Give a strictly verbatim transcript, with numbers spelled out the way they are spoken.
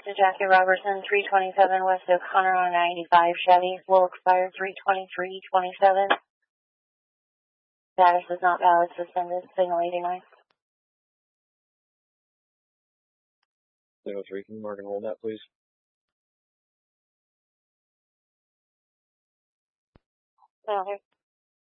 to Jackie Robertson, three twenty-seven West O'Connor on ninety-five Chevy. Will expire three twenty-three twenty-seven. Status is not valid, suspended, signal eighty-nine. zero three, can you mark and hold that, please? Okay.